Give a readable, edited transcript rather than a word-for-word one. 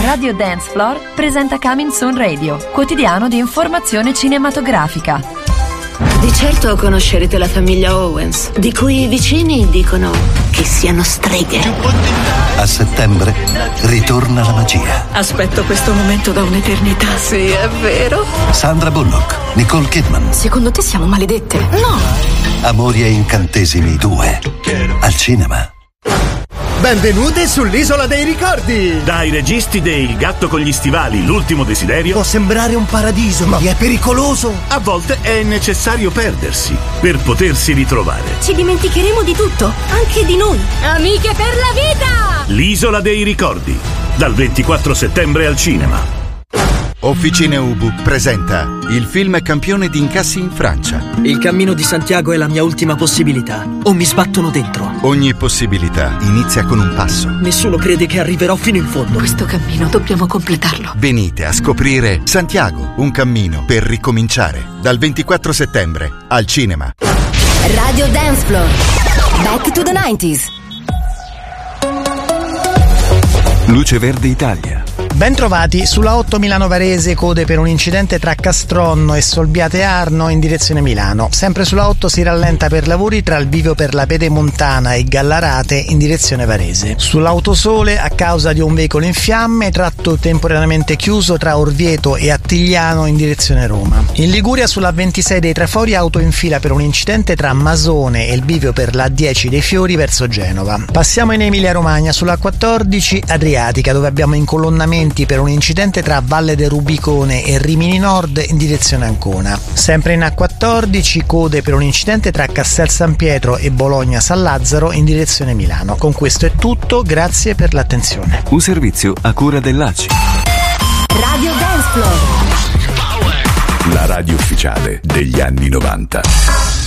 Radio Dance Floor presenta Coming Soon Radio, quotidiano di informazione cinematografica. Di certo conoscerete la famiglia Owens, di cui i vicini dicono che siano streghe. A settembre ritorna la magia. Aspetto questo momento da un'eternità. Sì, è vero. Sandra Bullock, Nicole Kidman. Secondo te siamo maledette? No. Amori e incantesimi 2 al cinema. Benvenute sull'Isola dei Ricordi! Dai registi dei Il gatto con gli stivali, l'ultimo desiderio. Può sembrare un paradiso, ma è pericoloso. A volte è necessario perdersi per potersi ritrovare. Ci dimenticheremo di tutto, anche di noi. Amiche per la vita! L'Isola dei Ricordi, dal 24 settembre al cinema. Officine Ubu presenta il film campione di incassi in Francia. Il cammino di Santiago è la mia ultima possibilità, o mi sbattono dentro. Ogni possibilità inizia con un passo. Nessuno crede che arriverò fino in fondo. Questo cammino dobbiamo completarlo. Venite a scoprire Santiago, un cammino per ricominciare. Dal 24 settembre al cinema. Radio Dance Floor. Back to the 90s. Luce Verde Italia. Bentrovati sulla 8 Milano Varese, code per un incidente tra Castronno e Solbiate Arno in direzione Milano. Sempre sulla 8 si rallenta per lavori tra il bivio per la Pedemontana e Gallarate in direzione Varese. Sull'Autosole, a causa di un veicolo in fiamme, tratto temporaneamente chiuso tra Orvieto e Attigliano in direzione Roma. In Liguria sulla 26 dei Trafori, auto in fila per un incidente tra Masone e il bivio per la 10 dei Fiori verso Genova. Passiamo in Emilia Romagna sulla 14 Adriatica, dove abbiamo incolonnamenti per un incidente tra Valle del Rubicone e Rimini Nord in direzione Ancona. Sempre in A14 code per un incidente tra Castel San Pietro e Bologna San Lazzaro in direzione Milano. Con questo è tutto, grazie per l'attenzione. Un servizio a cura dell'ACI. Radio Dance Floor. La radio ufficiale degli anni 90.